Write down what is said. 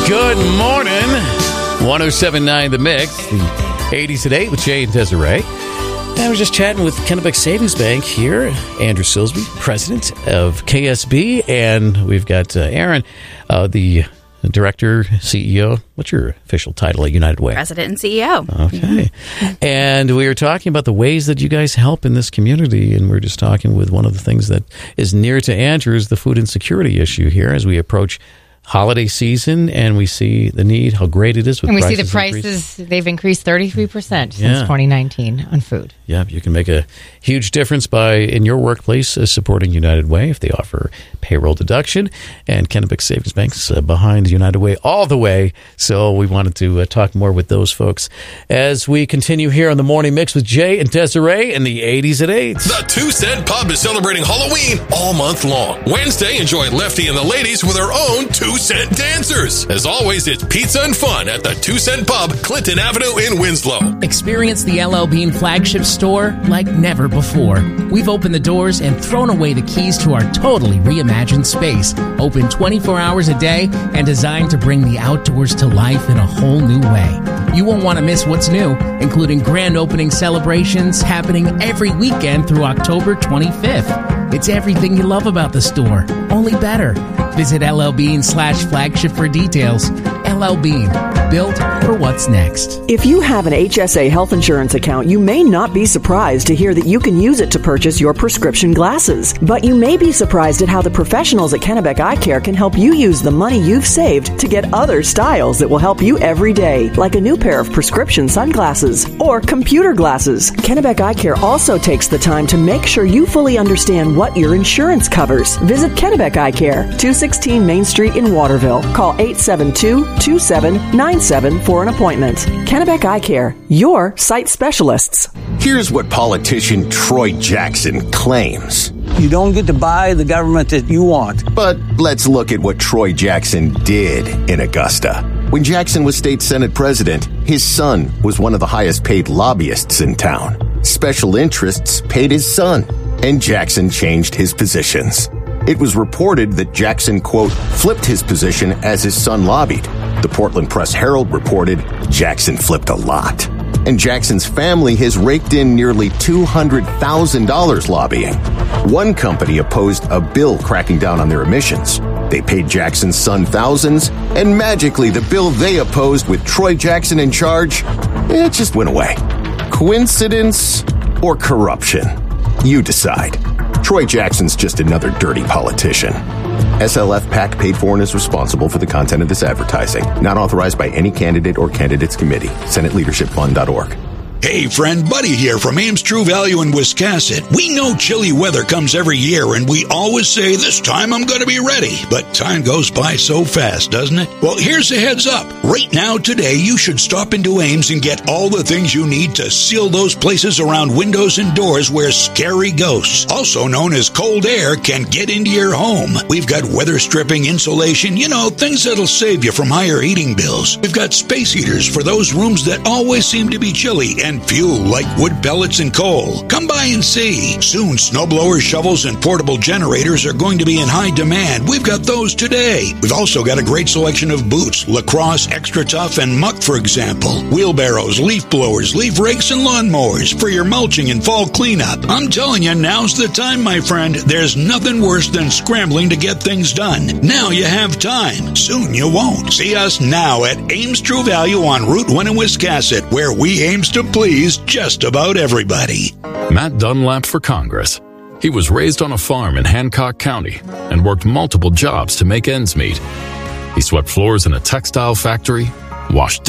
Good morning. 107.9 The Mix, the 80s at 8 with Jay and Desiree. I was just chatting with Kennebec Savings Bank here. Andrew Silsby, president of KSB, and we've got Aaron, the director, CEO. What's your official title at United Way? President and CEO. Okay. Mm-hmm. And we were talking about the ways that you guys help in this community, and we're just talking with one of the things that is near to Andrew is the food insecurity issue here as we approach holiday season, and we see the need, how great it is with prices. And we see the prices, they've increased 33% since 2019 on food. Yeah, you can make a huge difference by, in your workplace, supporting United Way if they offer payroll deduction. And Kennebec Savings Bank's behind United Way all the way. So we wanted to talk more with those folks as we continue here on the Morning Mix with Jay and Desiree in the 80s at 8. The 2 Cent Pub is celebrating Halloween all month long. Wednesday, enjoy Lefty and the ladies with their own 2 Cent dancers. As always, it's pizza and fun at the 2 Cent Pub, Clinton Avenue in Winslow. Experience the LL Bean flagship store like never before. We've opened the doors and thrown away the keys to our totally reimagined space. Open 24 hours a day and designed to bring the outdoors to life in a whole new way. You won't want to miss what's new, including grand opening celebrations happening every weekend through October 25th. It's everything you love about the store, only better. Visit LL Bean/flagship for details. LL Bean, built for what's next. If you have an HSA health insurance account, you may not be surprised to hear that you can use it to purchase your prescription glasses. But you may be surprised at how the professionals at Kennebec Eye Care can help you use the money you've saved to get other styles that will help you every day, like a new pair of prescription sunglasses or computer glasses. Kennebec Eye Care also takes the time to make sure you fully understand what your insurance covers. Visit Kennebec Eye Care, 216 Main Street in Waterville. Call 872-2797 for an appointment. Kennebec Eye Care, your sight specialists. Here's what politician Troy Jackson claims. You don't get to buy the government that you want. But let's look at what Troy Jackson did in Augusta. When Jackson was state Senate president, his son was one of the highest paid lobbyists in town. Special interests paid his son, and Jackson changed his positions. It was reported that Jackson, quote, flipped his position as his son lobbied. The Portland Press-Herald reported Jackson flipped a lot. And Jackson's family has raked in nearly $200,000 lobbying. One company opposed a bill cracking down on their emissions. They paid Jackson's son thousands, and magically the bill they opposed with Troy Jackson in charge, it just went away. Coincidence or corruption? You decide. Troy Jackson's just another dirty politician. SLF PAC paid for and is responsible for the content of this advertising. Not authorized by any candidate or candidates committee. SenateLeadershipFund.org. Hey friend, Buddy here from Ames True Value in Wiscasset. We know chilly weather comes every year and we always say, this time I'm going to be ready. But time goes by so fast, doesn't it? Well, here's a heads up. Right now, today, you should stop into Ames and get all the things you need to seal those places around windows and doors where scary ghosts, also known as cold air, can get into your home. We've got weather stripping, insulation, things that'll save you from higher heating bills. We've got space heaters for those rooms that always seem to be chilly, and fuel like wood pellets and coal. Come by and see. Soon, snowblowers, shovels, and portable generators are going to be in high demand. We've got those today. We've also got a great selection of boots, lacrosse, extra tough, and muck, for example. Wheelbarrows, leaf blowers, leaf rakes, and lawnmowers for your mulching and fall cleanup. I'm telling you, now's the time, my friend. There's nothing worse than scrambling to get things done. Now you have time. Soon you won't. See us now at Ames True Value on Route 1 in Wiscasset, where we aims to please just about everybody. Matt Dunlap for Congress. He was raised on a farm in Hancock County and worked multiple jobs to make ends meet. He swept floors in a textile factory, washed